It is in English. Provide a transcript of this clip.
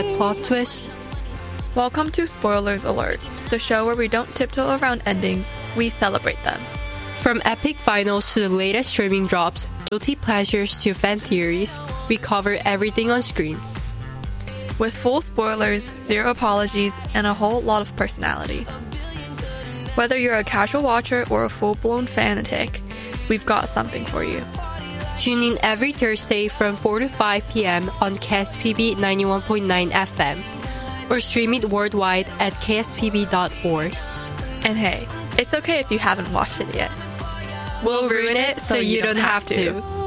plot twist? Welcome to Spoilers Alert, the show where we don't tiptoe around endings, we celebrate them. From epic finals to the latest streaming drops, guilty pleasures to fan theories, we cover everything on screen. With full spoilers, zero apologies, and a whole lot of personality. Whether you're a casual watcher or a full-blown fanatic, we've got something for you. Tune in every Thursday from 4 to 5 p.m. on KSPB 91.9 FM or stream it worldwide at kspb.org. And hey, it's okay if you haven't watched it yet. We'll ruin it so you don't have to.